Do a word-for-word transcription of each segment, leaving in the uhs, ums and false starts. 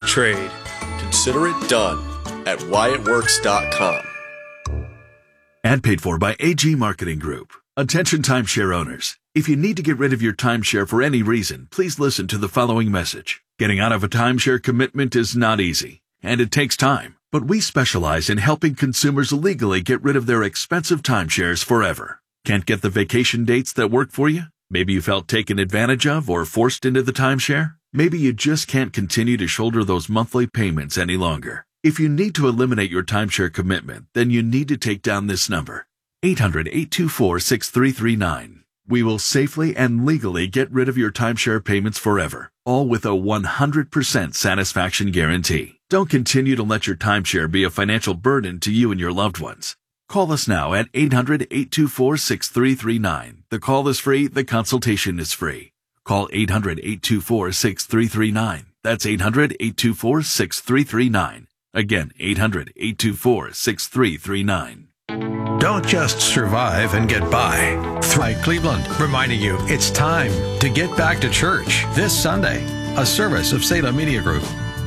trade. Consider it done at why it works dot com. Ad paid for by A G Marketing Group. Attention timeshare owners. If you need to get rid of your timeshare for any reason, please listen to the following message. Getting out of a timeshare commitment is not easy, and it takes time. But we specialize in helping consumers legally get rid of their expensive timeshares forever. Can't get the vacation dates that work for you? Maybe you felt taken advantage of or forced into the timeshare? Maybe you just can't continue to shoulder those monthly payments any longer. If you need to eliminate your timeshare commitment, then you need to take down this number, eight hundred, eight two four, six three three nine. We will safely and legally get rid of your timeshare payments forever, all with a one hundred percent satisfaction guarantee. Don't continue to let your timeshare be a financial burden to you and your loved ones. Call us now at eight hundred, eight two four, six three three nine. The call is free. The consultation is free. Call eight hundred, eight two four, six three three nine. That's eight hundred, eight two four, six three three nine. Again, eight hundred, eight two four, six three three nine. Don't just survive and get by. Thrive Cleveland, reminding you it's time to get back to church this Sunday. A service of Salem Media Group.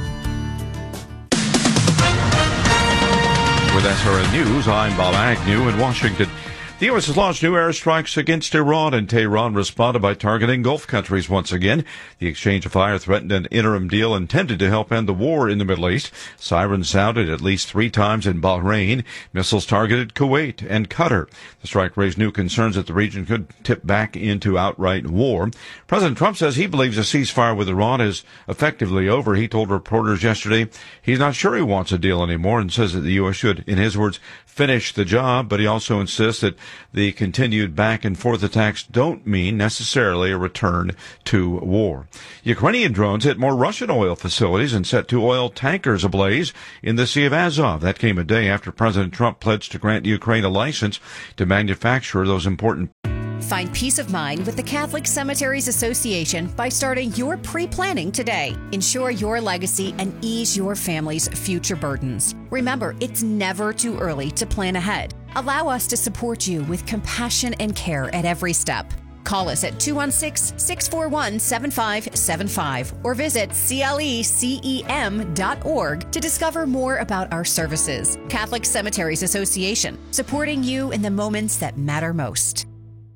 With S R N News, I'm Bob Agnew in Washington. The U S has launched new airstrikes against Iran, and Tehran responded by targeting Gulf countries once again. The exchange of fire threatened an interim deal intended to help end the war in the Middle East. Sirens sounded at least three times in Bahrain. Missiles targeted Kuwait and Qatar. The strike raised new concerns that the region could tip back into outright war. President Trump says he believes a ceasefire with Iran is effectively over. He told reporters yesterday he's not sure he wants a deal anymore and says that the U S should, in his words, finish the job, but he also insists that the continued back-and-forth attacks don't mean necessarily a return to war. Ukrainian drones hit more Russian oil facilities and set two oil tankers ablaze in the Sea of Azov. That came a day after President Trump pledged to grant Ukraine a license to manufacture those important. Find peace of mind with the Catholic Cemeteries Association by starting your pre-planning today. Ensure your legacy and ease your family's future burdens. Remember, it's never too early to plan ahead. Allow us to support you with compassion and care at every step. Call us at two one six, six four one, seven five seven five or visit C L E C E M dot org to discover more about our services. Catholic Cemeteries Association, supporting you in the moments that matter most.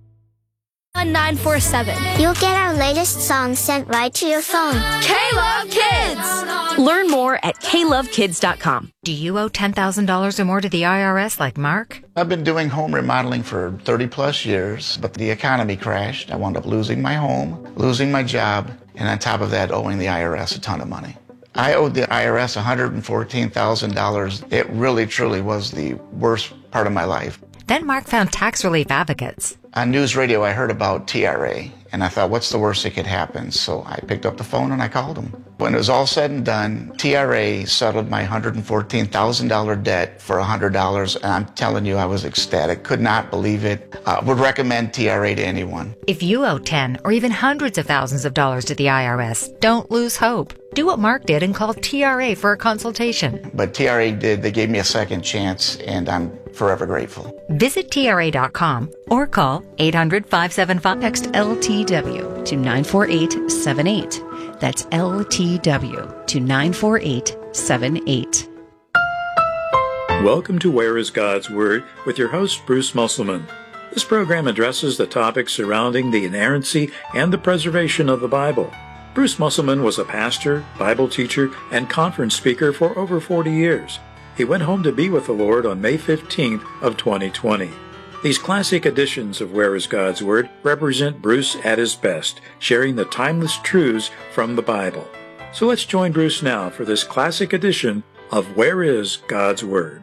nine four seven. You'll get our latest songs sent right to your phone. K-Love Kids! Learn more at K love kids dot com. Do you owe ten thousand dollars or more to the I R S like Mark? I've been doing home remodeling for thirty plus years, but the economy crashed. I wound up losing my home, losing my job, and on top of that, owing the I R S a ton of money. I owed the I R S one hundred fourteen thousand dollars. It really, truly was the worst part of my life. Then Mark found tax relief advocates. On news radio, I heard about T R A, and I thought, what's the worst that could happen? So I picked up the phone and I called them. When it was all said and done, T R A settled my one hundred fourteen thousand dollars debt for one hundred dollars, and I'm telling you, I was ecstatic. Could not believe it. Uh, would recommend T R A to anyone. If you owe ten or even hundreds of thousands of dollars to the I R S, don't lose hope. Do what Mark did and call T R A for a consultation. But T R A did. They gave me a second chance, and I'm forever grateful. Visit T R A dot com or call eight hundred, five seven five. Text L T W to nine four eight seven eight. That's L T W to nine four eight seven eight. Welcome to Where is God's Word with your host, Bruce Musselman. This program addresses the topics surrounding the inerrancy and the preservation of the Bible. Bruce Musselman was a pastor, Bible teacher, and conference speaker for over forty years. He went home to be with the Lord on May fifteenth of twenty twenty. These classic editions of Where is God's Word represent Bruce at his best, sharing the timeless truths from the Bible. So let's join Bruce now for this classic edition of Where is God's Word.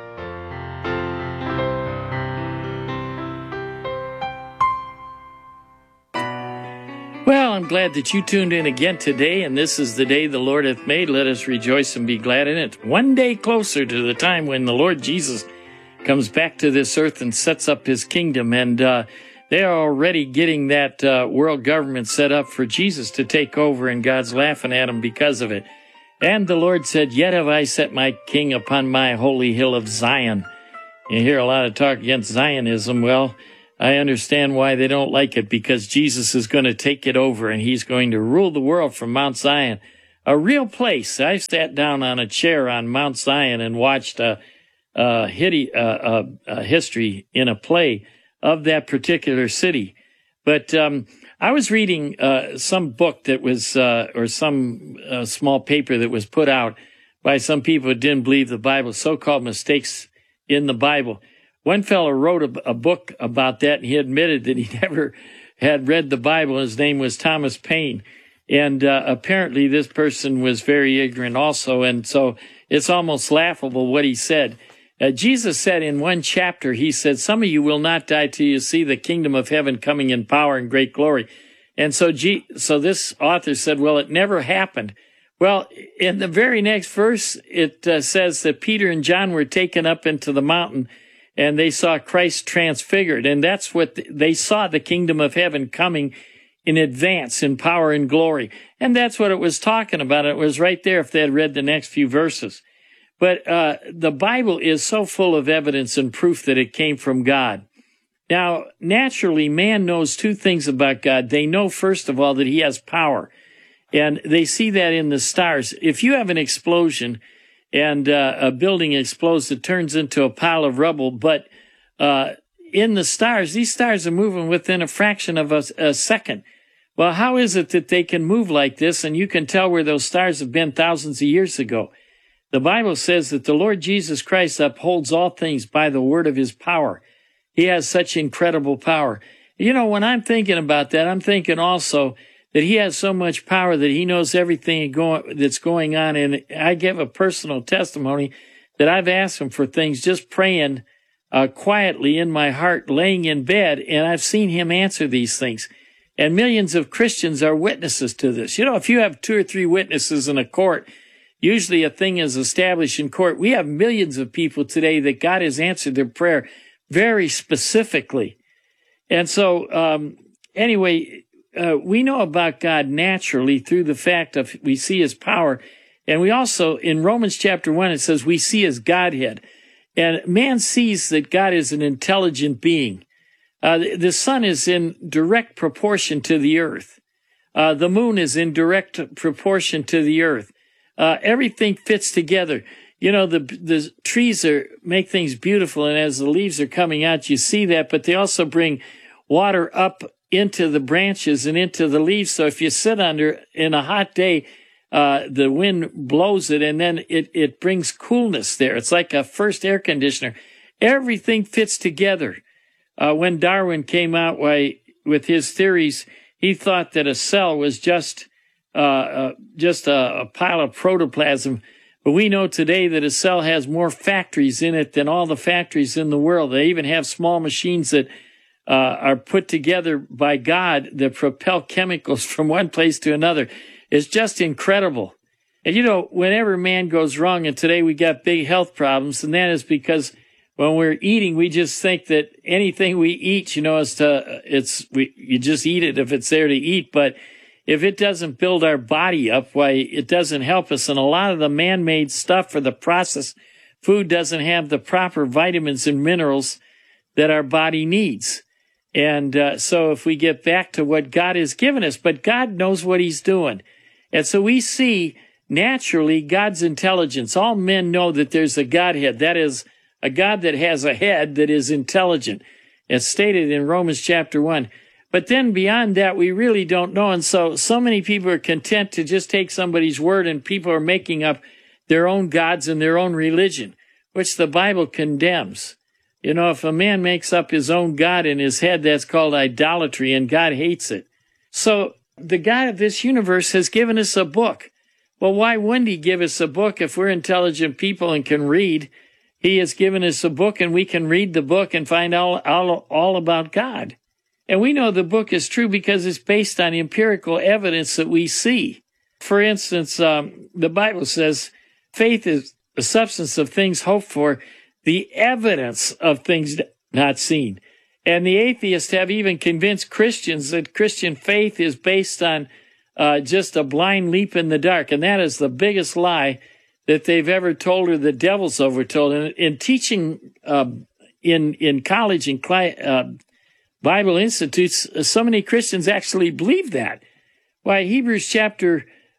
Well, I'm glad that you tuned in again today, and this is the day the Lord hath made. Let us rejoice and be glad in it. One day closer to the time when the Lord Jesus comes back to this earth and sets up his kingdom, and uh, they are already getting that uh, world government set up for Jesus to take over, and God's laughing at him because of it. And the Lord said, "Yet have I set my king upon my holy hill of Zion." You hear a lot of talk against Zionism. Well, I understand why they don't like it, because Jesus is going to take it over, and he's going to rule the world from Mount Zion. a real place. I sat down on a chair on Mount Zion and watched a, a, hidi- a, a, a history in a play of that particular city. But um, I was reading uh, some book that was, uh, or some uh, small paper that was put out by some people who didn't believe the Bible, so-called mistakes in the Bible. One fellow wrote a, a book about that, and he admitted that he never had read the Bible. His name was Thomas Paine. And uh, apparently this person was very ignorant also, and so it's almost laughable what he said. Uh, Jesus said in one chapter, he said, some of you will not die till you see the kingdom of heaven coming in power and great glory. And so G- so this author said, well, it never happened. Well, in the very next verse, it uh, says that Peter and John were taken up into the mountain, and they saw Christ transfigured. And that's what th- they saw, the kingdom of heaven coming in advance in power and glory. And that's what it was talking about. It was right there if they had read the next few verses. But uh, the Bible is so full of evidence and proof that it came from God. Now, naturally, man knows two things about God. They know, first of all, that he has power. And they see that in the stars. If you have an explosion and uh, a building explodes, it turns into a pile of rubble. But uh, in the stars, these stars are moving within a fraction of a, a second. Well, how is it that they can move like this, and you can tell where those stars have been thousands of years ago? The Bible says that the Lord Jesus Christ upholds all things by the word of his power. He has such incredible power. You know, when I'm thinking about that, I'm thinking also that he has so much power that he knows everything that's going on. And I give a personal testimony that I've asked him for things just praying uh, quietly in my heart, laying in bed, and I've seen him answer these things. And millions of Christians are witnesses to this. You know, if you have two or three witnesses in a court, usually a thing is established in court. We have millions of people today that God has answered their prayer very specifically. And so, um, anyway, uh, we know about God naturally through the fact of we see his power. And we also, in Romans chapter one, it says we see his Godhead. And man sees that God is an intelligent being. Uh, the, the sun is in direct proportion to the earth. Uh, the moon is in direct proportion to the earth. Uh, everything fits together. You know, the the trees are make things beautiful, and as the leaves are coming out, you see that, but they also bring water up into the branches and into the leaves. So if you sit under in a hot day, uh, the wind blows it, and then it, it brings coolness there. It's like a first air conditioner. Everything fits together. Uh, when Darwin came out why, with his theories, he thought that a cell was just uh, uh, just a, a pile of protoplasm. But we know today that a cell has more factories in it than all the factories in the world. They even have small machines that uh, are put together by God that propel chemicals from one place to another. It's just incredible. And, you know, whenever man goes wrong, and today we got big health problems, and that is because when we're eating, we just think that anything we eat, you know, is to, it's, we, you just eat it if it's there to eat. But if it doesn't build our body up, why, it doesn't help us. And a lot of the man-made stuff for the processed food doesn't have the proper vitamins and minerals that our body needs. And uh, so if we get back to what God has given us, but God knows what he's doing. And so we see naturally God's intelligence. All men know that there's a Godhead. That is a God that has a head that is intelligent. It's stated in Romans chapter one. But then beyond that, we really don't know. And so, so many people are content to just take somebody's word, and people are making up their own gods and their own religion, which the Bible condemns. You know, if a man makes up his own God in his head, that's called idolatry, and God hates it. So the God of this universe has given us a book. Well, why wouldn't he give us a book if we're intelligent people and can read? He has given us a book, and we can read the book and find all, all, all about God. And we know the book is true because it's based on empirical evidence that we see. For instance, um, the Bible says faith is the substance of things hoped for, the evidence of things not seen. And the atheists have even convinced Christians that Christian faith is based on uh, just a blind leap in the dark. And that is the biggest lie that they've ever told, or the devil's overtold. And in teaching uh, in in college and uh, Bible institutes, so many Christians actually believe that. Why, Hebrews chapter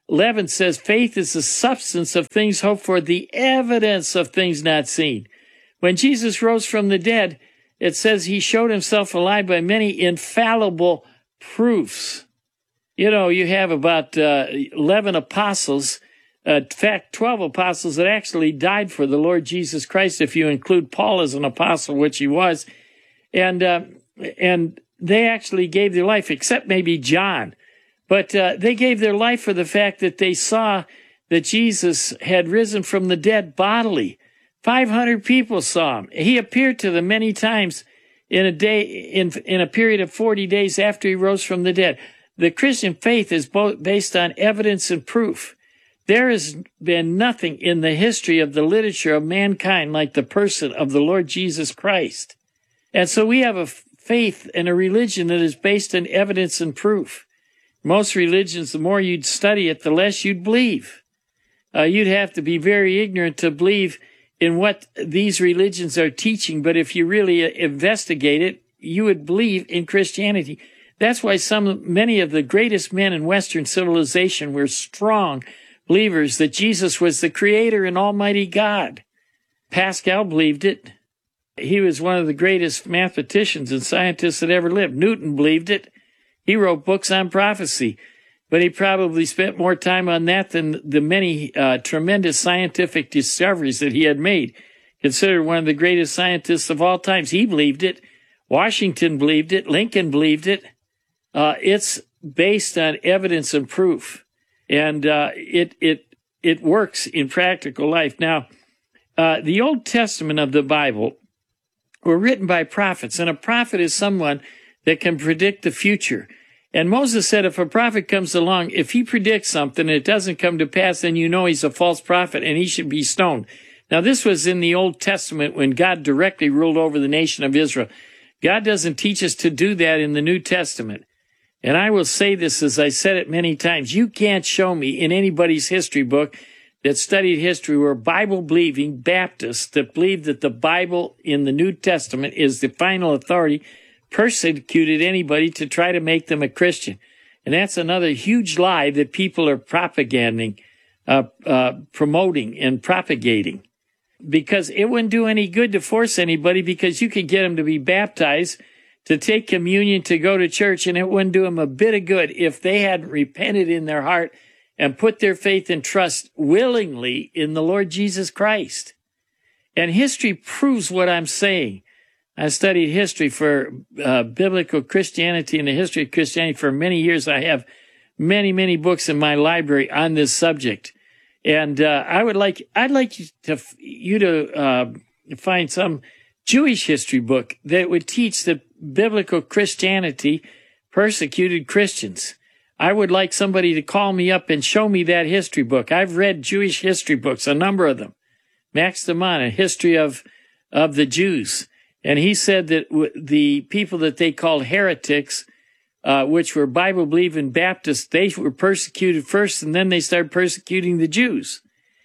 eleven says, faith is the substance of things hoped for, the evidence of things not seen. When Jesus rose from the dead, it says he showed himself alive by many infallible proofs. You know, you have about uh, eleven apostles, uh, in fact, twelve apostles that actually died for the Lord Jesus Christ, if you include Paul as an apostle, which he was. And, uh, and they actually gave their life, except maybe John. But uh, they gave their life for the fact that they saw that Jesus had risen from the dead bodily. five hundred people saw him. He appeared to them many times in a day, in, in a period of forty days after he rose from the dead. The Christian faith is both based on evidence and proof. There has been nothing in the history of the literature of mankind like the person of the Lord Jesus Christ. And so we have a faith and a religion that is based on evidence and proof. Most religions, the more you'd study it, the less you'd believe. Uh, you'd have to be very ignorant to believe in what these religions are teaching, but if you really investigate it, you would believe in Christianity. That's why some, many of the greatest men in Western civilization were strong believers that Jesus was the Creator and Almighty God. Pascal believed it. He was one of the greatest mathematicians and scientists that ever lived. Newton believed it. He wrote books on prophecy, but he probably spent more time on that than the many uh, tremendous scientific discoveries that he had made. Considered one of the greatest scientists of all times. He believed it. Washington believed it. Lincoln believed it. Uh, it's based on evidence and proof, and uh, it it it works in practical life. Now, uh, the Old Testament of the Bible were written by prophets, and a prophet is someone that can predict the future. And Moses said, if a prophet comes along, if he predicts something and it doesn't come to pass, then you know he's a false prophet and he should be stoned. Now, this was in the Old Testament when God directly ruled over the nation of Israel. God doesn't teach us to do that in the New Testament. And I will say this, as I said it many times, you can't show me in anybody's history book that studied history where Bible-believing Baptists that believe that the Bible in the New Testament is the final authority persecuted anybody to try to make them a Christian. And that's another huge lie that people are propagating, uh, uh, promoting and propagating. Because it wouldn't do any good to force anybody, because you could get them to be baptized, to take communion, to go to church, and it wouldn't do them a bit of good if they hadn't repented in their heart and put their faith and trust willingly in the Lord Jesus Christ. And history proves what I'm saying. I studied history for uh, biblical Christianity and the history of Christianity for many years. I have many, many books in my library on this subject. And uh, I would like, I'd like you to, you to uh, find some Jewish history book that would teach that biblical Christianity persecuted Christians. I would like somebody to call me up and show me that history book. I've read Jewish history books, a number of them. Max Deman, A History of, of the Jews. And he said that w- the people that they called heretics, uh, which were Bible-believing Baptists, they were persecuted first, and then they started persecuting the Jews.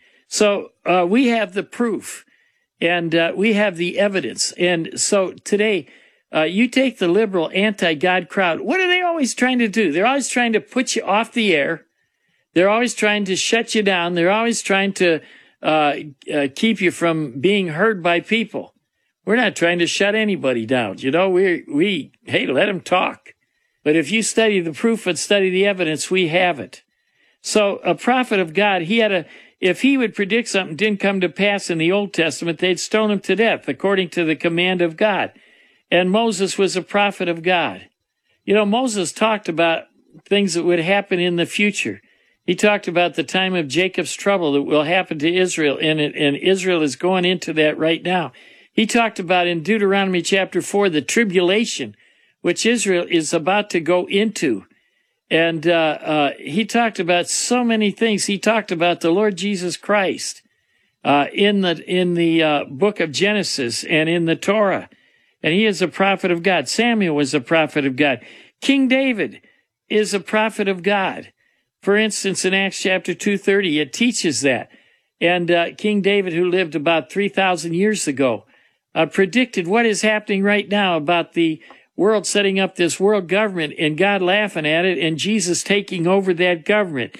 So uh, we have the proof, and uh, we have the evidence. And so today, uh, you take the liberal anti-God crowd. What are they always trying to do? They're always trying to put you off the air. They're always trying to shut you down. They're always trying to uh, uh, keep you from being heard by people. We're not trying to shut anybody down. You know, we, we, hey, let them talk. But if you study the proof and study the evidence, we have it. So a prophet of God, he had a, if he would predict something didn't come to pass in the Old Testament, they'd stone him to death according to the command of God. And Moses was a prophet of God. You know, Moses talked about things that would happen in the future. He talked about the time of Jacob's trouble that will happen to Israel, and, it, and Israel is going into that right now. He talked about in Deuteronomy chapter four, the tribulation, which Israel is about to go into. And uh, uh, he talked about so many things. He talked about the Lord Jesus Christ uh, in the in the uh, book of Genesis and in the Torah. And he is a prophet of God. Samuel was a prophet of God. King David is a prophet of God. For instance, in Acts chapter two thirty, it teaches that. And uh, King David, who lived about three thousand years ago, Uh, predicted what is happening right now about the world setting up this world government and God laughing at it and Jesus taking over that government.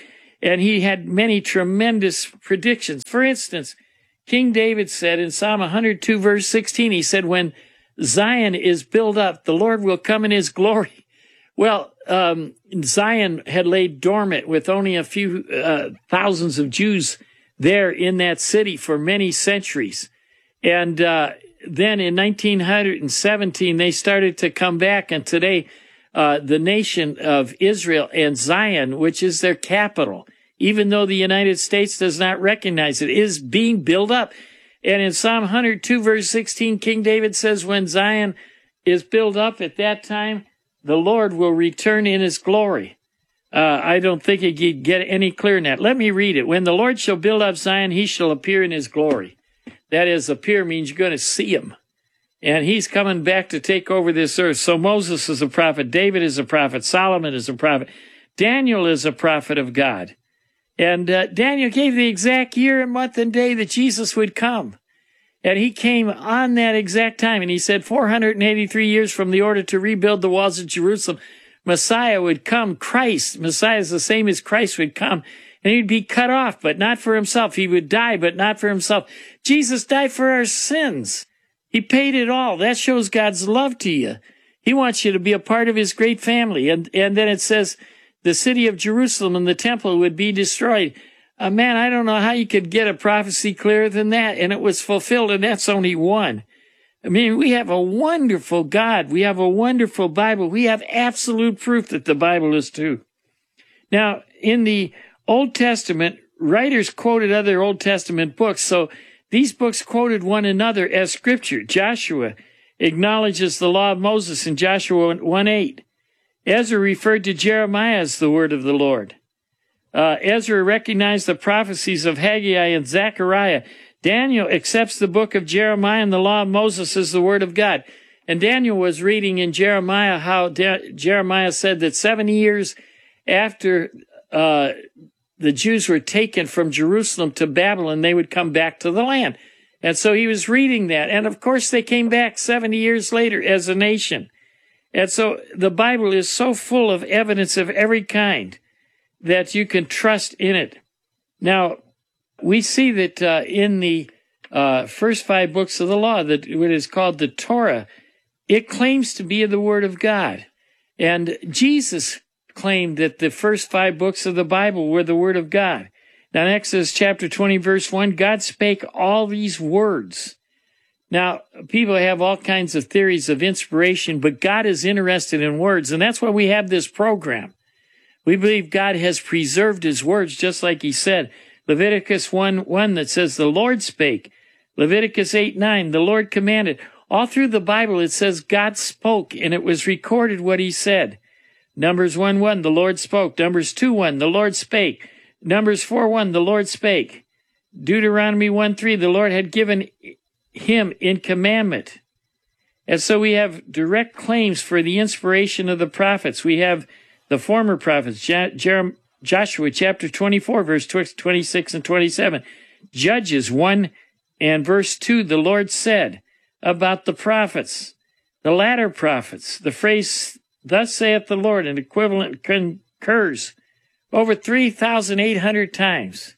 And he had many tremendous predictions. For instance, King David said in Psalm one hundred two, verse sixteen, he said, when Zion is built up, the Lord will come in his glory. Well, um, Zion had laid dormant with only a few uh, thousands of Jews there in that city for many centuries. And uh, then in nineteen seventeen, they started to come back. And today, uh, the nation of Israel and Zion, which is their capital, even though the United States does not recognize it, is being built up. And in Psalm one hundred two, verse sixteen, King David says, when Zion is built up at that time, the Lord will return in his glory. Uh, I don't think it could get any clearer than that. Let me read it. When the Lord shall build up Zion, he shall appear in his glory. That is, appear means you're going to see him. And he's coming back to take over this earth. So Moses is a prophet. David is a prophet. Solomon is a prophet. Daniel is a prophet of God. And uh, Daniel gave the exact year and month and day that Jesus would come. And he came on that exact time. And he said four hundred eighty-three years from the order to rebuild the walls of Jerusalem, Messiah would come. Christ, Messiah is the same as Christ would come. And he'd be cut off, but not for himself. He would die, but not for himself. Jesus died for our sins. He paid it all. That shows God's love to you. He wants you to be a part of his great family. And, and then it says the city of Jerusalem and the temple would be destroyed. Uh, man, I don't know how you could get a prophecy clearer than that. And it was fulfilled, and that's only one. I mean, we have a wonderful God. We have a wonderful Bible. We have absolute proof that the Bible is true. Now, in the Old Testament, writers quoted other Old Testament books. So these books quoted one another as scripture. Joshua acknowledges the law of Moses in Joshua one eight. Ezra referred to Jeremiah as the word of the Lord. Uh, Ezra recognized the prophecies of Haggai and Zechariah. Daniel accepts the book of Jeremiah and the law of Moses as the word of God. And Daniel was reading in Jeremiah how De- Jeremiah said that seventy years after uh, the Jews were taken from Jerusalem to Babylon, they would come back to the land. And so he was reading that. And of course, they came back seventy years later as a nation. And so the Bible is so full of evidence of every kind that you can trust in it. Now, we see that uh, in the uh, first five books of the law, that what is called the Torah, it claims to be the Word of God. And Jesus claimed that the first five books of the Bible were the Word of God. Now, in Exodus chapter twenty, verse one, God spake all these words. Now, people have all kinds of theories of inspiration, but God is interested in words, and that's why we have this program. We believe God has preserved his words, just like he said. Leviticus one one that says, the Lord spake. Leviticus eight nine, the Lord commanded. All through the Bible, it says God spoke, and it was recorded what he said. Numbers one one, the Lord spoke. Numbers two one, the Lord spake. Numbers four one, the Lord spake. Deuteronomy one three, the Lord had given him in commandment. And so we have direct claims for the inspiration of the prophets. We have the former prophets, Jer- Joshua chapter twenty-four, verse twenty-six and twenty-seven. Judges one and verse two, the Lord said about the prophets, the latter prophets. The phrase, thus saith the Lord, an equivalent concurs over three thousand eight hundred times.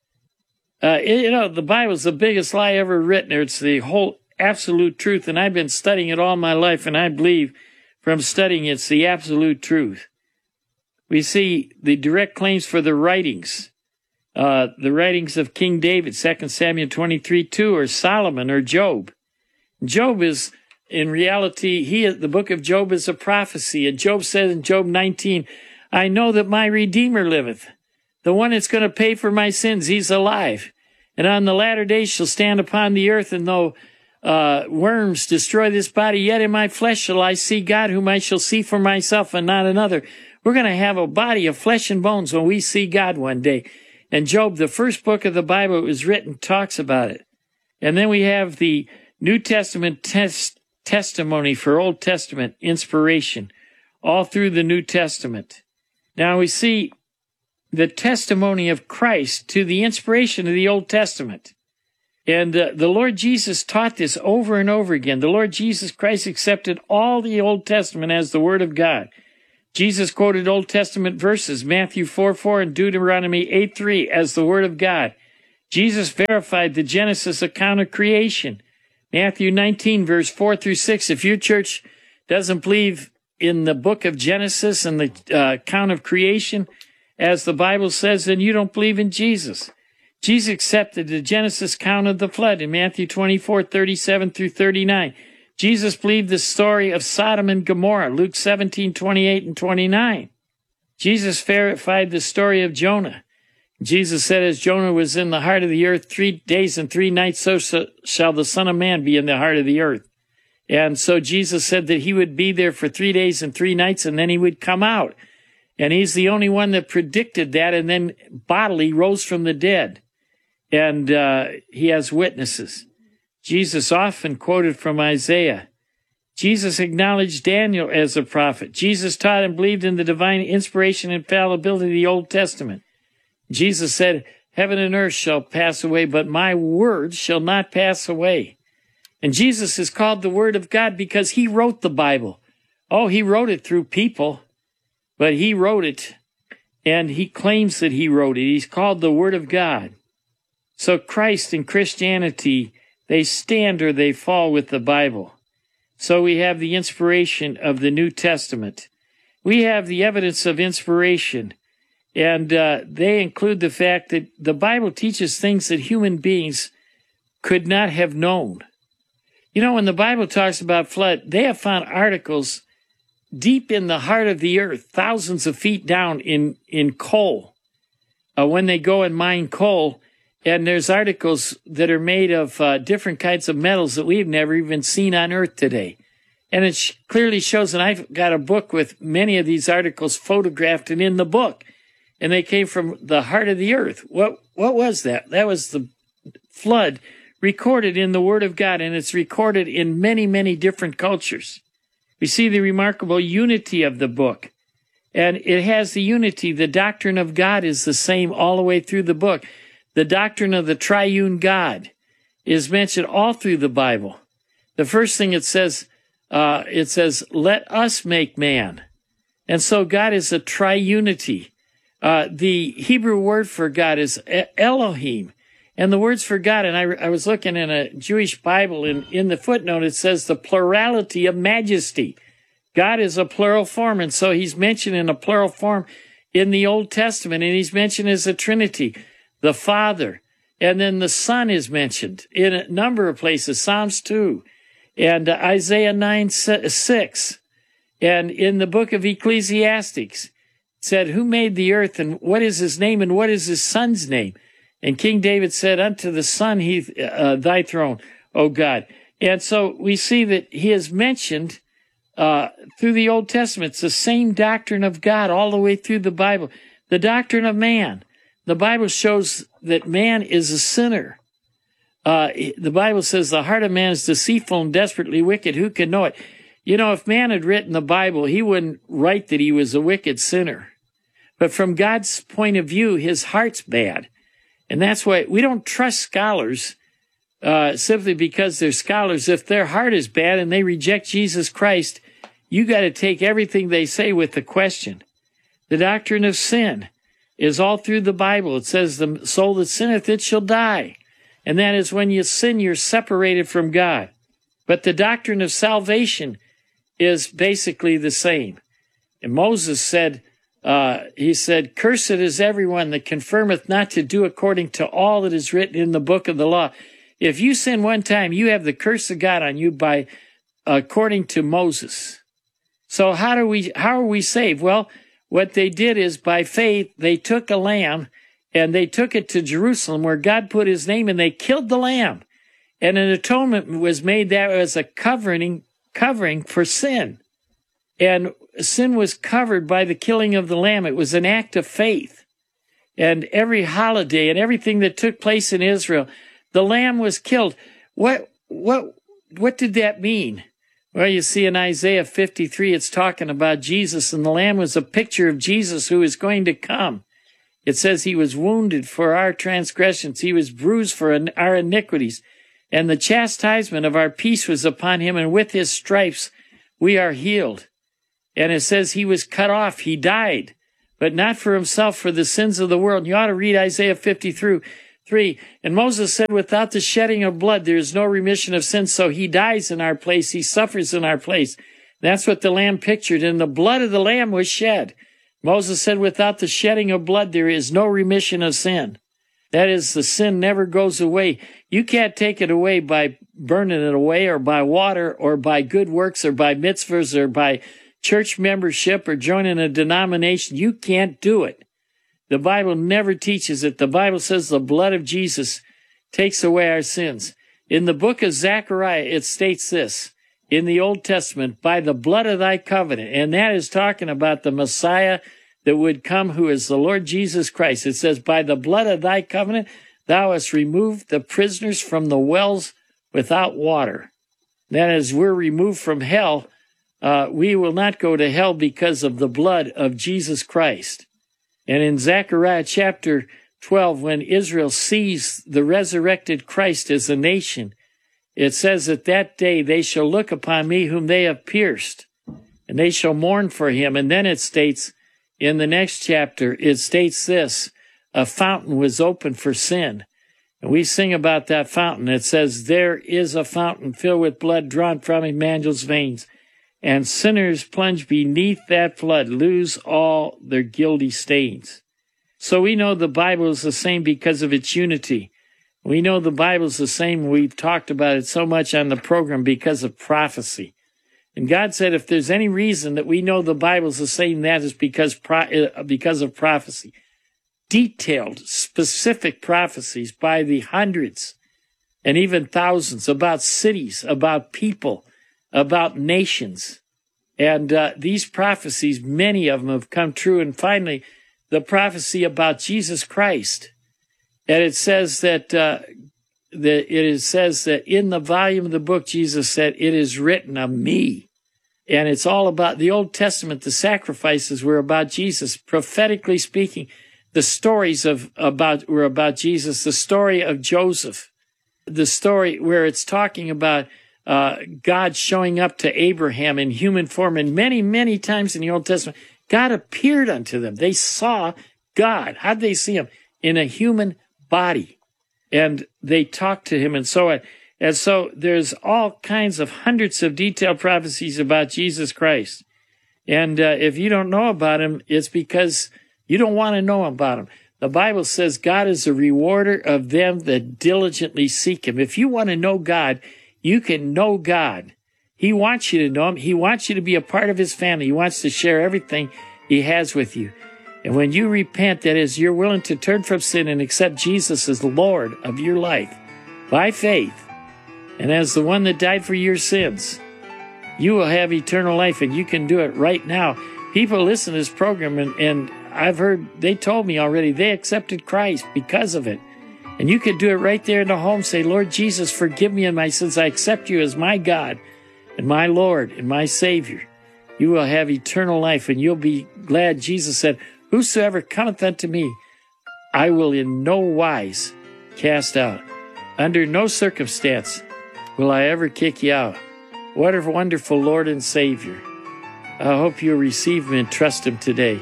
Uh, you know, the Bible's the biggest lie ever written. It's the whole absolute truth, and I've been studying it all my life, and I believe from studying it's the absolute truth. We see the direct claims for the writings, uh, the writings of King David, Second Samuel twenty-three two, or Solomon, or Job. Job is, in reality, he the book of Job is a prophecy, and Job says in Job nineteen, I know that my Redeemer liveth, the one that's going to pay for my sins, he's alive. And on the latter days shall stand upon the earth, and though uh, worms destroy this body, yet in my flesh shall I see God, whom I shall see for myself and not another. We're going to have a body of flesh and bones when we see God one day. And Job, the first book of the Bible that was written, talks about it. And then we have the New Testament tes- testimony for Old Testament inspiration all through the New Testament. Now we see the testimony of Christ to the inspiration of the Old Testament. And uh, the Lord Jesus taught this over and over again. The Lord Jesus Christ accepted all the Old Testament as the Word of God. Jesus quoted Old Testament verses, Matthew four four and Deuteronomy eight three, as the Word of God. Jesus verified the Genesis account of creation. Matthew nineteen, verse four through six. If your church doesn't believe in the book of Genesis and the uh, account of creation, as the Bible says, then you don't believe in Jesus. Jesus accepted the Genesis account of the flood in Matthew twenty-four, thirty-seven through thirty-nine. Jesus believed the story of Sodom and Gomorrah, Luke seventeen, twenty-eight and twenty-nine. Jesus verified the story of Jonah. Jesus said, as Jonah was in the heart of the earth three days and three nights, so shall the Son of Man be in the heart of the earth. And so Jesus said that he would be there for three days and three nights, and then he would come out. And he's the only one that predicted that, and then bodily rose from the dead. And uh, he has witnesses. Jesus often quoted from Isaiah. Jesus acknowledged Daniel as a prophet. Jesus taught and believed in the divine inspiration and infallibility of the Old Testament. Jesus said, heaven and earth shall pass away, but my word shall not pass away. And Jesus is called the Word of God because he wrote the Bible. Oh, he wrote it through people, but he wrote it, and he claims that he wrote it. He's called the Word of God. So Christ and Christianity, they stand or they fall with the Bible. So we have the inspiration of the New Testament. We have the evidence of inspiration, and uh, they include the fact that the Bible teaches things that human beings could not have known. You know, when the Bible talks about flood, they have found articles deep in the heart of the earth, thousands of feet down in, in coal, uh, when they go and mine coal. And there's articles that are made of uh, different kinds of metals that we've never even seen on Earth today. And it sh- clearly shows, and I've got a book with many of these articles photographed and in the book. And they came from the heart of the earth. What what was that? That was the flood recorded in the Word of God, and it's recorded in many, many different cultures. We see the remarkable unity of the book. And it has the unity. The doctrine of God is the same all the way through the book. The doctrine of the triune God is mentioned all through the Bible. The first thing it says, uh, it says, let us make man. And so God is a triunity. Uh, the Hebrew word for God is Elohim. And the words for God, and I, I was looking in a Jewish Bible, and in the footnote it says the plurality of majesty. God is a plural form, and so he's mentioned in a plural form in the Old Testament, and he's mentioned as a Trinity. The Father, and then the Son is mentioned in a number of places, Psalms two, and uh, Isaiah nine six, and in the book of Ecclesiastes, it said, who made the earth, and what is his name, and what is his son's name? And King David said, unto the Son, he, uh, thy throne, O God. And so we see that he is mentioned uh, through the Old Testament. It's the same doctrine of God all the way through the Bible. The doctrine of man. The Bible shows that man is a sinner. Uh, the Bible says the heart of man is deceitful and desperately wicked. Who can know it? You know, if man had written the Bible, he wouldn't write that he was a wicked sinner. But from God's point of view, his heart's bad. And that's why we don't trust scholars uh, simply because they're scholars. If their heart is bad and they reject Jesus Christ, you got to take everything they say with a question. The doctrine of sin is all through the Bible. It says, the soul that sinneth, it shall die. And that is when you sin, you're separated from God. But the doctrine of salvation is basically the same. And Moses said, uh, he said, cursed is everyone that confirmeth not to do according to all that is written in the book of the law. If you sin one time, you have the curse of God on you by, according to Moses. So how do we, how are we saved? Well, what they did is, by faith, they took a lamb and they took it to Jerusalem where God put his name, and they killed the lamb. And an atonement was made that as a covering, covering for sin. And sin was covered by the killing of the lamb. It was an act of faith. And every holiday and everything that took place in Israel, the lamb was killed. What, what, what did that mean? Well, you see in Isaiah fifty-three, it's talking about Jesus, and the lamb was a picture of Jesus who is going to come. It says he was wounded for our transgressions. He was bruised for our iniquities. And the chastisement of our peace was upon him, and with his stripes we are healed. And it says he was cut off. He died, but not for himself, for the sins of the world. You ought to read Isaiah fifty-three. And Moses said, without the shedding of blood, there is no remission of sins. So he dies in our place. He suffers in our place. That's what the Lamb pictured. And the blood of the Lamb was shed. Moses said, without the shedding of blood, there is no remission of sin. That is, the sin never goes away. You can't take it away by burning it away, or by water, or by good works, or by mitzvahs, or by church membership, or joining a denomination. You can't do it. The Bible never teaches it. The Bible says the blood of Jesus takes away our sins. In the book of Zechariah, it states this, in the Old Testament, by the blood of thy covenant. And that is talking about the Messiah that would come, who is the Lord Jesus Christ. It says, by the blood of thy covenant, thou hast removed the prisoners from the wells without water. That is, we're removed from hell. Uh, we will not go to hell because of the blood of Jesus Christ. And in Zechariah chapter twelve, when Israel sees the resurrected Christ as a nation, it says that that day they shall look upon me whom they have pierced, and they shall mourn for him. And then it states, in the next chapter, it states this, a fountain was opened for sin. And we sing about that fountain. It says, there is a fountain filled with blood drawn from Emmanuel's veins, and sinners plunge beneath that flood, lose all their guilty stains. So we know the Bible is the same because of its unity. We know the Bible is the same. We've talked about it so much on the program because of prophecy. And God said, if there's any reason that we know the Bible is the same, that is because pro- because of prophecy. Detailed, specific prophecies by the hundreds and even thousands about cities, about people, about nations. And uh, these prophecies, many of them have come true. And finally, the prophecy about Jesus Christ. And it says that, uh, that it is, says that in the volume of the book, Jesus said, it is written of me. And it's all about the Old Testament. The sacrifices were about Jesus. Prophetically speaking, the stories of about were about Jesus. The story of Joseph, the story where it's talking about uh, God showing up to Abraham in human form. And many, many times in the Old Testament, God appeared unto them. They saw God. How'd they see him? In a human body. And they talked to him and so on. And so there's all kinds of hundreds of detailed prophecies about Jesus Christ. And uh, if you don't know about him, it's because you don't want to know about him. The Bible says God is a rewarder of them that diligently seek him. If you want to know God, you can know God. He wants you to know him. He wants you to be a part of his family. He wants to share everything he has with you. And when you repent, that is, you're willing to turn from sin and accept Jesus as the Lord of your life by faith, and as the one that died for your sins, you will have eternal life, and you can do it right now. People listen to this program, and, and I've heard, they told me already, they accepted Christ because of it. And you could do it right there in the home. Say, Lord Jesus, forgive me of my sins. I accept you as my God and my Lord and my Savior. You will have eternal life, and you'll be glad. Jesus said, whosoever cometh unto me, I will in no wise cast out. Under no circumstance will I ever kick you out. What a wonderful Lord and Savior. I hope you'll receive him and trust him today.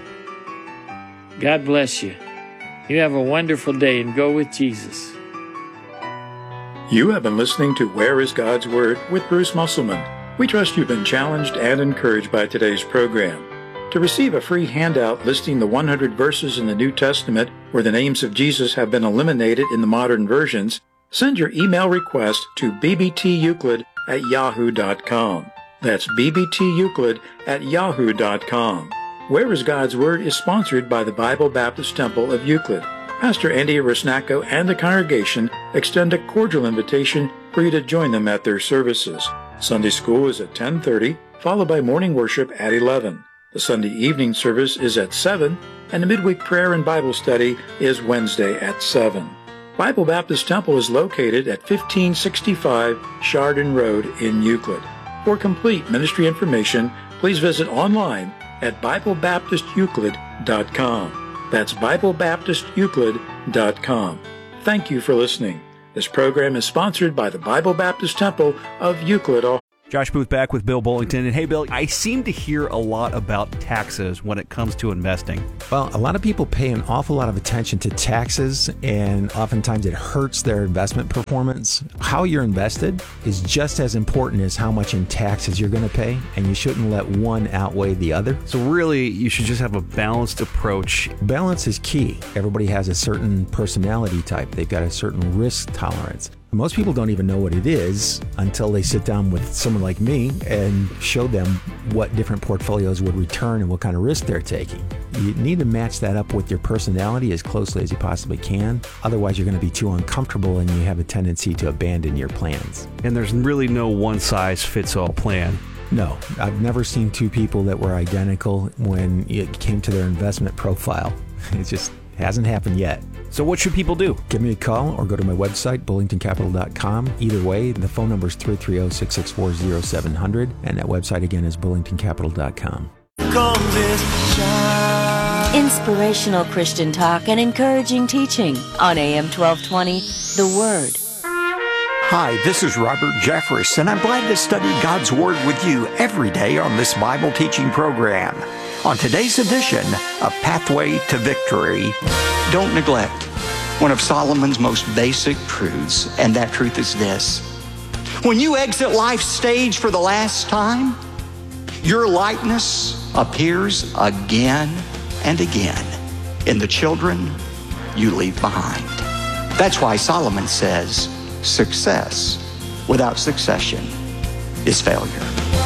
God bless you. You have a wonderful day, and go with Jesus. You have been listening to Where is God's Word with Bruce Musselman. We trust you've been challenged and encouraged by today's program. To receive a free handout listing the one hundred verses in the New Testament where the names of Jesus have been eliminated in the modern versions, send your email request to b b t euclid at yahoo dot com. That's b b t euclid at yahoo dot com. Where is God's Word is sponsored by the Bible Baptist Temple of Euclid. Pastor Andy Rusnacko and the congregation extend a cordial invitation for you to join them at their services. Sunday school is at ten thirty, followed by morning worship at eleven. The Sunday evening service is at seven, and the midweek prayer and Bible study is Wednesday at seven. Bible Baptist Temple is located at fifteen sixty-five Chardon Road in Euclid. For complete ministry information, please visit online at bible baptist euclid dot com. That's bible baptist euclid dot com. Thank you for listening. This program is sponsored by the Bible Baptist Temple of Euclid, Ohio. Josh Booth back with Bill Bullington. And hey, Bill, I seem to hear a lot about taxes when it comes to investing. Well, a lot of people pay an awful lot of attention to taxes, and oftentimes it hurts their investment performance. How you're invested is just as important as how much in taxes you're going to pay, and you shouldn't let one outweigh the other. So really, you should just have a balanced approach. Balance is key. Everybody has a certain personality type. They've got a certain risk tolerance. Most people don't even know what it is until they sit down with someone like me and show them what different portfolios would return and what kind of risk they're taking. You need to match that up with your personality as closely as you possibly can. Otherwise, you're going to be too uncomfortable and you have a tendency to abandon your plans. And there's really no one-size-fits-all plan. No, I've never seen two people that were identical when it came to their investment profile. It just hasn't happened yet. So what should people do? Give me a call or go to my website, bullington capital dot com. Either way, the phone number is three three zero, six six four, zero seven zero zero, and that website again is bullington capital dot com. Inspirational Christian talk and encouraging teaching on A M twelve twenty, The Word. Hi, this is Robert Jeffress, and I'm glad to study God's Word with you every day on this Bible teaching program. On today's edition of Pathway to Victory, don't neglect one of Solomon's most basic truths, and that truth is this. When you exit life's stage for the last time, your likeness appears again and again in the children you leave behind. That's why Solomon says, success without succession is failure.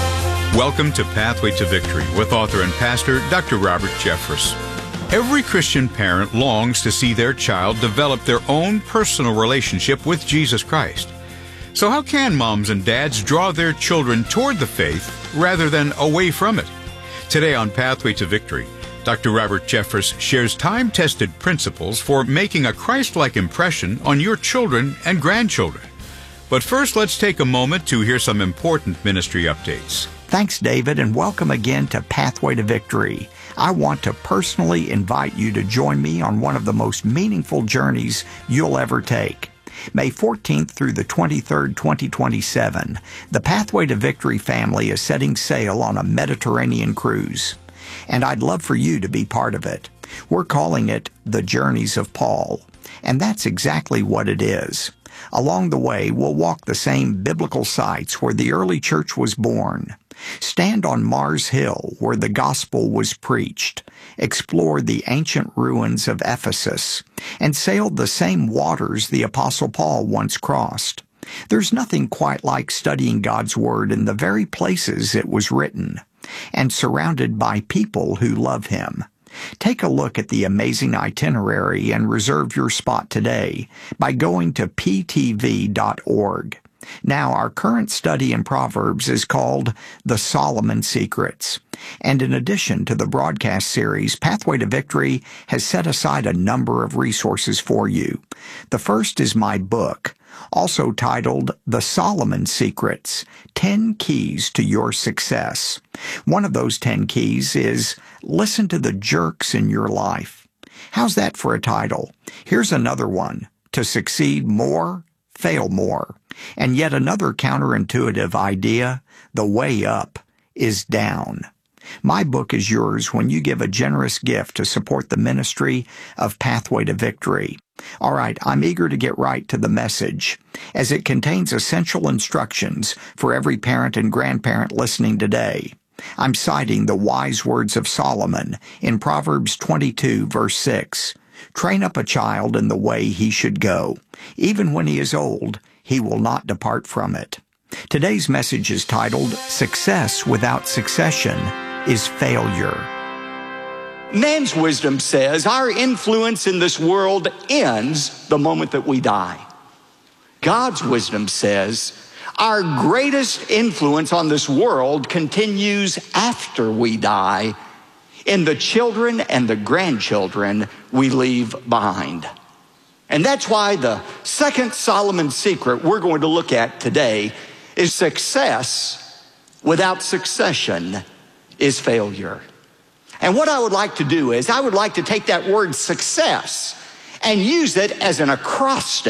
Welcome to Pathway to Victory with author and pastor Doctor Robert Jeffress. Every Christian parent longs to see their child develop their own personal relationship with Jesus Christ. So how can moms and dads draw their children toward the faith rather than away from it? Today on Pathway to Victory, Doctor Robert Jeffress shares time-tested principles for making a Christ-like impression on your children and grandchildren. But first, let's take a moment to hear some important ministry updates. Thanks, David, and welcome again to Pathway to Victory. I want to personally invite you to join me on one of the most meaningful journeys you'll ever take. May fourteenth through the twenty-third, twenty twenty-seven, the Pathway to Victory family is setting sail on a Mediterranean cruise, and I'd love for you to be part of it. We're calling it The Journeys of Paul, and that's exactly what it is. Along the way, we'll walk the same biblical sites where the early church was born, stand on Mars Hill where the gospel was preached, explore the ancient ruins of Ephesus, and sail the same waters the Apostle Paul once crossed. There's nothing quite like studying God's Word in the very places it was written, and surrounded by people who love Him. Take a look at the amazing itinerary and reserve your spot today by going to p t v dot org. Now, our current study in Proverbs is called The Solomon Secrets. And in addition to the broadcast series, Pathway to Victory has set aside a number of resources for you. The first is my book, also titled The Solomon Secrets, ten Keys to Your Success. One of those ten keys is listen to the jerks in your life. How's that for a title? Here's another one, to succeed more, fail more. And yet another counterintuitive idea, the way up is down. My book is yours when you give a generous gift to support the ministry of Pathway to Victory. All right, I'm eager to get right to the message, as it contains essential instructions for every parent and grandparent listening today. I'm citing the wise words of Solomon in Proverbs twenty-two, verse six. Train up a child in the way he should go. Even when he is old, he will not depart from it. Today's message is titled, Success Without Succession is Failure. Man's wisdom says our influence in this world ends the moment that we die. God's wisdom says our greatest influence on this world continues after we die in the children and the grandchildren we leave behind. And that's why the second Solomon secret we're going to look at today is success without succession is failure. And what I would like to do is I would like to take that word success and use it as an acrostic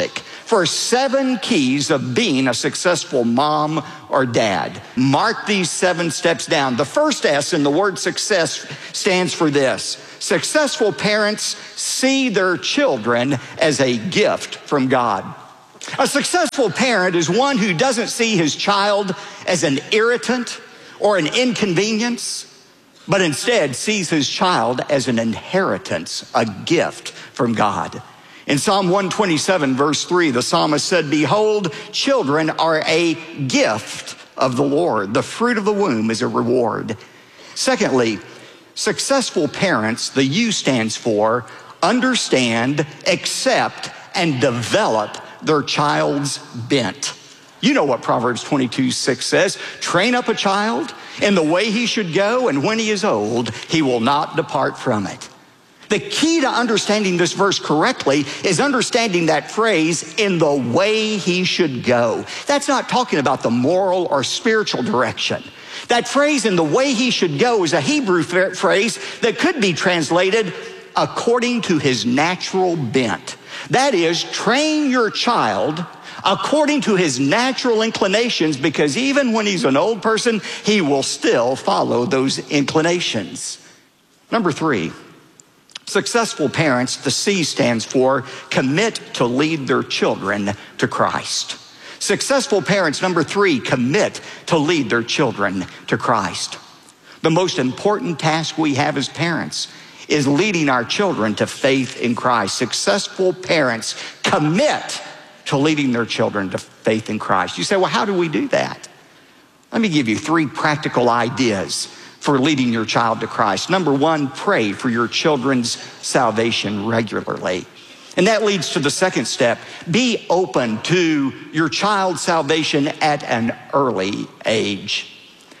for seven keys of being a successful mom or dad. Mark these seven steps down. The first S in the word success stands for this: successful parents see their children as a gift from God. A successful parent is one who doesn't see his child as an irritant or an inconvenience, but instead sees his child as an inheritance, a gift from God. In Psalm one twenty-seven, verse three, the psalmist said, "Behold, children are a gift of the Lord. The fruit of the womb is a reward." Secondly, successful parents, the U stands for understand, accept, and develop their child's bent. You know what Proverbs twenty-two six says: "Train up a child in the way he should go, and when he is old, he will not depart from it." The key to understanding this verse correctly is understanding that phrase, "in the way he should go." That's not talking about the moral or spiritual direction. That phrase, "in the way he should go," is a Hebrew phrase that could be translated according to his natural bent. That is, train your child according to his natural inclinations, because even when he's an old person, he will still follow those inclinations. Number three, successful parents, the C stands for commit to lead their children to Christ. Successful parents, number three, commit to lead their children to Christ. The most important task we have as parents is leading our children to faith in Christ. Successful parents commit to leading their children to faith in Christ. You say, well, how do we do that? Let me give you three practical ideas for leading your child to Christ. Number one, pray for your children's salvation regularly. And that leads to the second step. Be open to your child's salvation at an early age.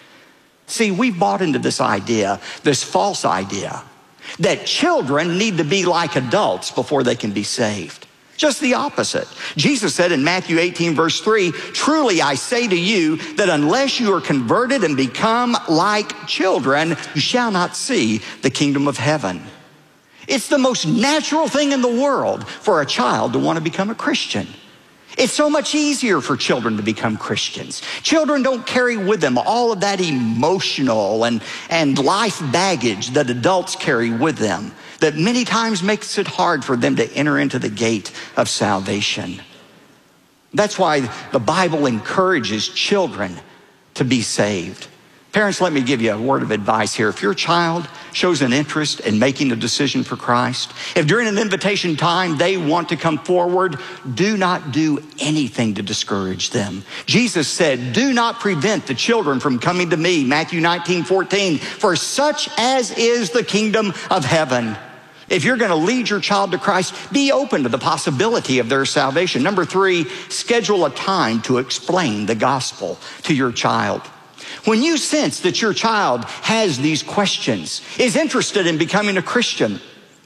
See, we've bought into this idea, this false idea, that children need to be like adults before they can be saved. Just the opposite. Jesus said in Matthew eighteen, verse three, "Truly I say to you that unless you are converted and become like children, you shall not see the kingdom of heaven." It's the most natural thing in the world for a child to want to become a Christian. It's so much easier for children to become Christians. Children don't carry with them all of that emotional and, and life baggage that adults carry with them, that many times makes it hard for them to enter into the gate of salvation. That's why the Bible encourages children to be saved. Parents, let me give you a word of advice here. If your child shows an interest in making a decision for Christ, if during an invitation time they want to come forward, do not do anything to discourage them. Jesus said, "Do not prevent the children from coming to me," Matthew nineteen fourteen, "for such as is the kingdom of heaven." If you're going to lead your child to Christ, be open to the possibility of their salvation. Number three, schedule a time to explain the gospel to your child. When you sense that your child has these questions, is interested in becoming a Christian,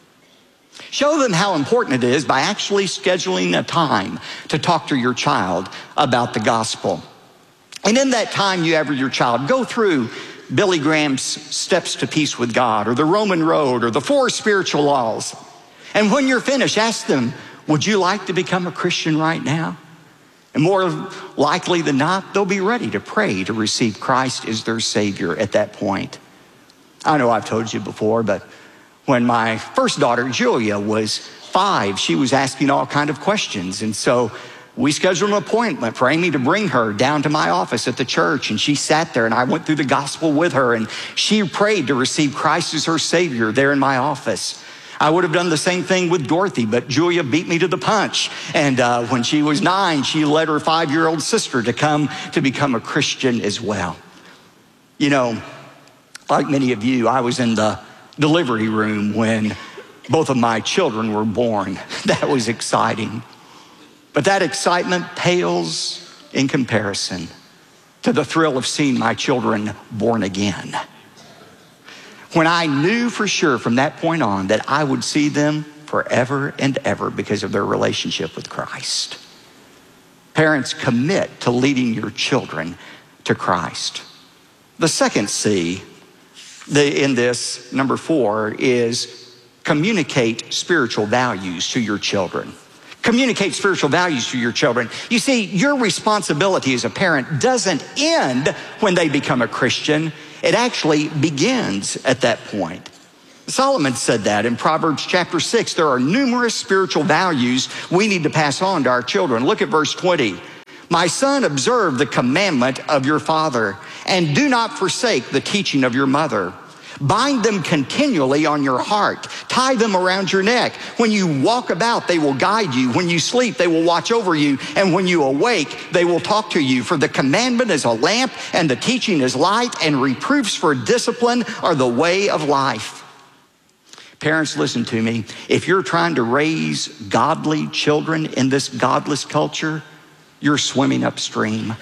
show them how important it is by actually scheduling a time to talk to your child about the gospel. And in that time you have with your child, go through Billy Graham's Steps to Peace with God, or the Roman Road, or the Four Spiritual Laws. And when you're finished, ask them, would you like to become a Christian right now? And more likely than not, they'll be ready to pray to receive Christ as their Savior at that point. I know I've told you before, but when my first daughter, Julia, was five, she was asking all kinds of questions. And so we scheduled an appointment for Amy to bring her down to my office at the church. And she sat there and I went through the gospel with her. And she prayed to receive Christ as her Savior there in my office. I would have done the same thing with Dorothy, but Julia beat me to the punch. And uh, when she was nine, she led her five-year-old sister to come to become a Christian as well. You know, like many of you, I was in the delivery room when both of my children were born. That was exciting. But that excitement pales in comparison to the thrill of seeing my children born again. When I knew for sure from that point on that I would see them forever and ever because of their relationship with Christ. Parents, commit to leading your children to Christ. The second C the, in this, number four, is communicate spiritual values to your children. Communicate spiritual values to your children. You see, your responsibility as a parent doesn't end when they become a Christian. It actually begins at that point. Solomon said that in Proverbs chapter six. There are numerous spiritual values we need to pass on to our children. Look at verse twenty. My son, observe the commandment of your father, and do not forsake the teaching of your mother. Bind them continually on your heart. Tie them around your neck. When you walk about, they will guide you. When you sleep, they will watch over you. And when you awake, they will talk to you. For the commandment is a lamp, and the teaching is light, and reproofs for discipline are the way of life. Parents, listen to me. If you're trying to raise godly children in this godless culture, you're swimming upstream.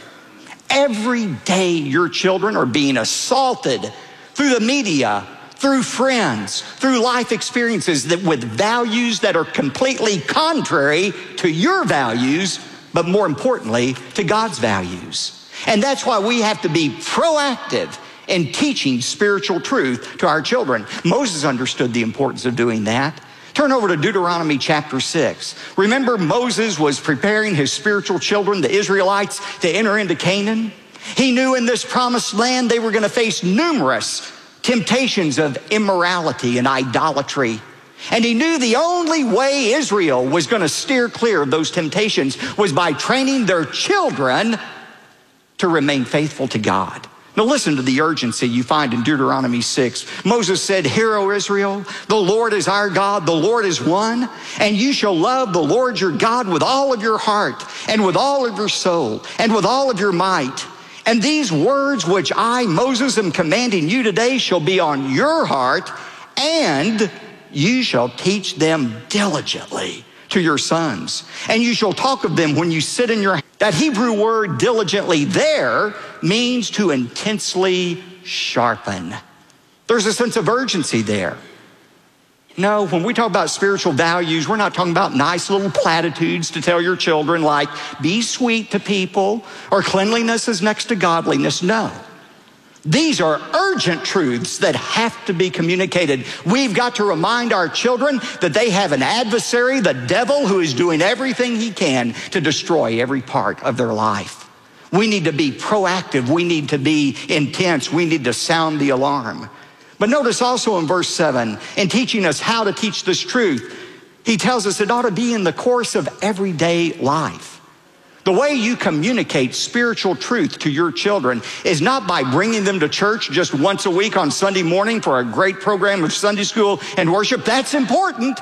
Every day your children are being assaulted through the media, through friends, through life experiences that with values that are completely contrary to your values, but more importantly, to God's values. And that's why we have to be proactive in teaching spiritual truth to our children. Moses understood the importance of doing that. Turn over to Deuteronomy chapter six. Remember, Moses was preparing his spiritual children, the Israelites, to enter into Canaan. He knew in this promised land they were going to face numerous temptations of immorality and idolatry. And he knew the only way Israel was going to steer clear of those temptations was by training their children to remain faithful to God. Now listen to the urgency you find in Deuteronomy six. Moses said, Hear, O Israel, the Lord is our God, the Lord is one, and you shall love the Lord your God with all of your heart, and with all of your soul, and with all of your might. And these words which I, Moses, am commanding you today shall be on your heart, and you shall teach them diligently to your sons. And you shall talk of them when you sit in your house. That Hebrew word diligently there means to intensely sharpen. There's a sense of urgency there. No, when we talk about spiritual values, we're not talking about nice little platitudes to tell your children like, be sweet to people, or cleanliness is next to godliness. No. These are urgent truths that have to be communicated. We've got to remind our children that they have an adversary, the devil, who is doing everything he can to destroy every part of their life. We need to be proactive. We need to be intense. We need to sound the alarm. But notice also in verse seven, in teaching us how to teach this truth, he tells us it ought to be in the course of everyday life. The way you communicate spiritual truth to your children is not by bringing them to church just once a week on Sunday morning for a great program of Sunday school and worship. That's important.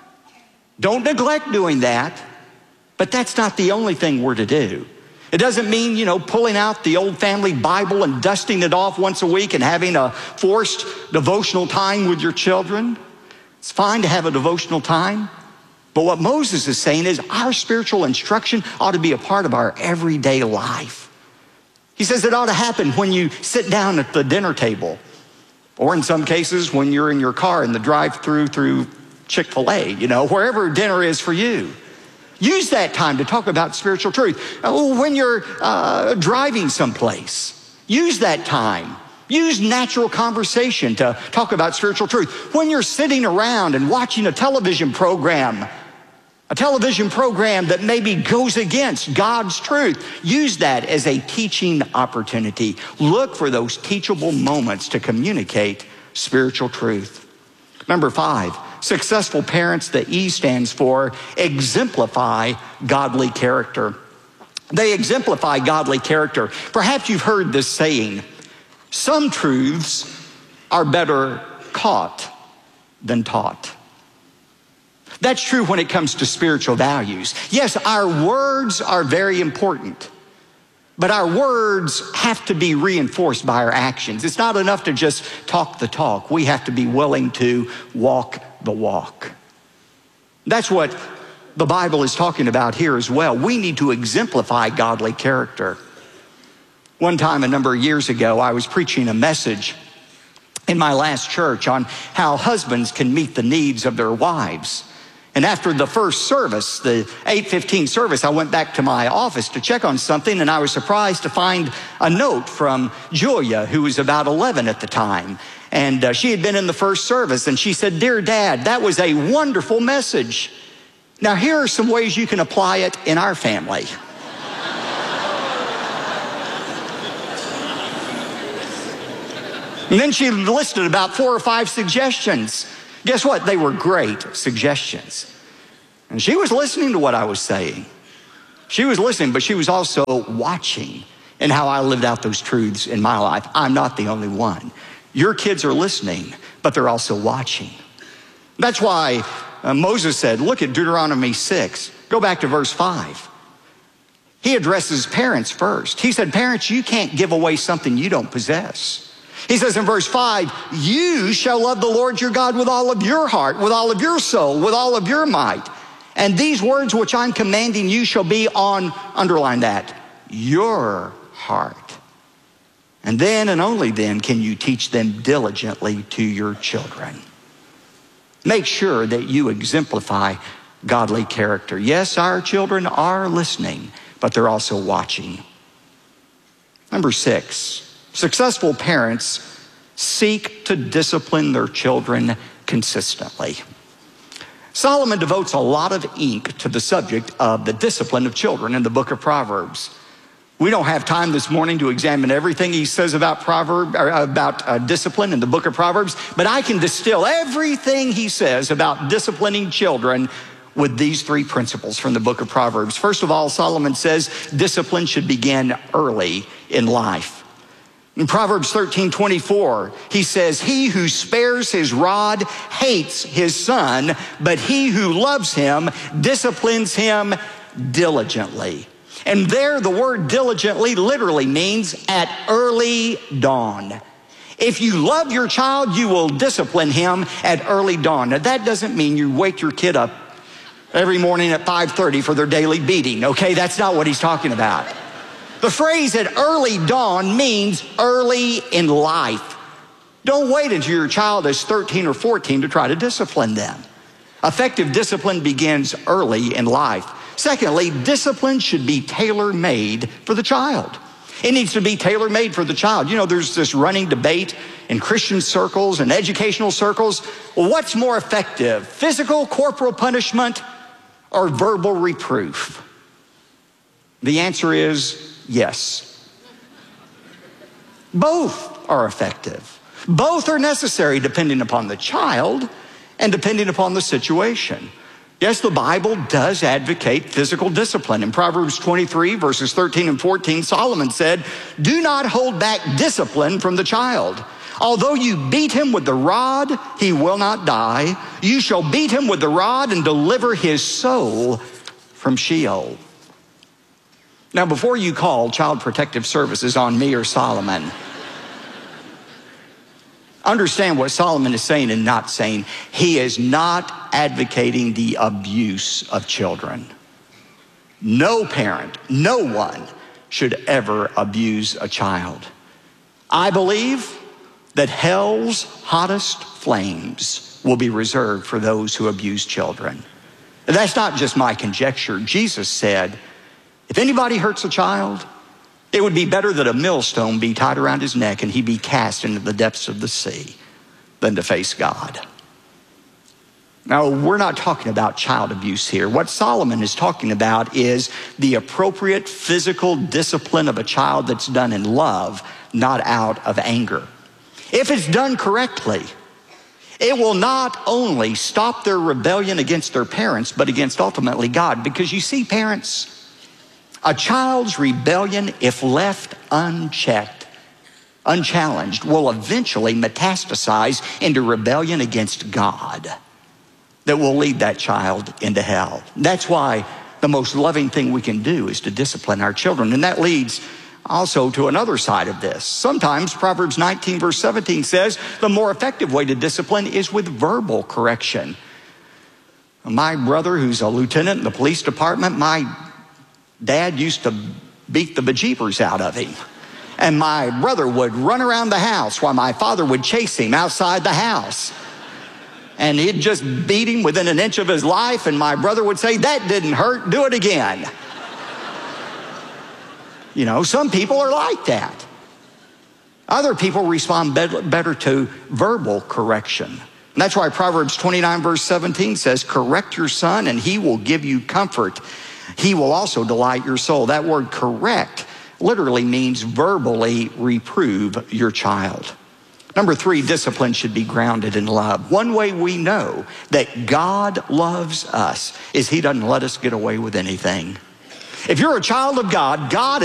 Don't neglect doing that. But that's not the only thing we're to do. It doesn't mean, you know, pulling out the old family Bible and dusting it off once a week and having a forced devotional time with your children. It's fine to have a devotional time. But what Moses is saying is our spiritual instruction ought to be a part of our everyday life. He says it ought to happen when you sit down at the dinner table, or in some cases when you're in your car in the drive-through through Chick-fil-A, you know, wherever dinner is for you. Use that time to talk about spiritual truth. Oh, when you're uh, driving someplace, use that time. Use natural conversation to talk about spiritual truth. When you're sitting around and watching a television program, a television program that maybe goes against God's truth, use that as a teaching opportunity. Look for those teachable moments to communicate spiritual truth. Number five, successful parents, the E stands for exemplify godly character. They exemplify godly character. Perhaps you've heard this saying, some truths are better caught than taught. That's true when it comes to spiritual values. Yes, our words are very important, but our words have to be reinforced by our actions. It's not enough to just talk the talk. We have to be willing to walk the walk. That's what the Bible is talking about here as well. We need to exemplify godly character. One time a number of years ago, I was preaching a message in my last church on how husbands can meet the needs of their wives. And after the first service, the eight fifteen service, I went back to my office to check on something, and I was surprised to find a note from Julia, who was about eleven at the time. And uh, she had been in the first service, and she said, "Dear Dad, that was a wonderful message. Now, here are some ways you can apply it in our family. And then she listed about four or five suggestions. Guess what? They were great suggestions. And she was listening to what I was saying. She was listening, but she was also watching in how I lived out those truths in my life. I'm not the only one. Your kids are listening, but they're also watching. That's why uh, Moses said, look at Deuteronomy six. Go back to verse five. He addresses parents first. He said, parents, you can't give away something you don't possess. He says in verse five, you shall love the Lord your God with all of your heart, with all of your soul, with all of your might. And these words which I'm commanding you shall be on, underline that, your heart. And then and only then can you teach them diligently to your children. Make sure that you exemplify godly character. Yes, our children are listening, but they're also watching. Number six, successful parents seek to discipline their children consistently. Solomon devotes a lot of ink to the subject of the discipline of children in the book of Proverbs. We don't have time this morning to examine everything he says about proverb or about uh, discipline in the book of Proverbs, but I can distill everything he says about disciplining children with these three principles from the book of Proverbs. First of all, Solomon says discipline should begin early in life. In Proverbs thirteen twenty-four, he says, he who spares his rod hates his son, but he who loves him disciplines him diligently. And there, the word diligently literally means at early dawn. If you love your child, you will discipline him at early dawn. Now, that doesn't mean you wake your kid up every morning at five thirty for their daily beating, okay? That's not what he's talking about. The phrase at early dawn means early in life. Don't wait until your child is thirteen or fourteen to try to discipline them. Effective discipline begins early in life. Secondly, discipline should be tailor-made for the child. It needs to be tailor-made for the child. You know, there's this running debate in Christian circles and educational circles. Well, what's more effective, physical corporal punishment or verbal reproof? The answer is yes. Both are effective. Both are necessary depending upon the child and depending upon the situation. Yes, the Bible does advocate physical discipline. In Proverbs twenty-three, verses thirteen and fourteen, Solomon said, do not hold back discipline from the child. Although you beat him with the rod, he will not die. You shall beat him with the rod and deliver his soul from Sheol. Now, before you call Child Protective Services on me or Solomon, understand what Solomon is saying and not saying. He is not advocating the abuse of children. No parent, no one should ever abuse a child. I believe that hell's hottest flames will be reserved for those who abuse children. And that's not just my conjecture. Jesus said, if anybody hurts a child, it would be better that a millstone be tied around his neck and he be cast into the depths of the sea than to face God. Now, we're not talking about child abuse here. What Solomon is talking about is the appropriate physical discipline of a child that's done in love, not out of anger. If it's done correctly, it will not only stop their rebellion against their parents, but against ultimately God. Because you see, parents, a child's rebellion, if left unchecked, unchallenged, will eventually metastasize into rebellion against God that will lead that child into hell. That's why the most loving thing we can do is to discipline our children. And that leads also to another side of this. Sometimes Proverbs nineteen verse seventeen says the more effective way to discipline is with verbal correction. My brother, who's a lieutenant in the police department, my dad used to beat the bejeepers out of him. And my brother would run around the house while my father would chase him outside the house. And he'd just beat him within an inch of his life, and my brother would say, that didn't hurt, do it again. You know, some people are like that. Other people respond better to verbal correction. And that's why Proverbs twenty-nine verse seventeen says, correct your son and he will give you comfort. He will also delight your soul. That word correct literally means verbally reprove your child. Number three, discipline should be grounded in love. One way we know that God loves us is he doesn't let us get away with anything. If you're a child of God, God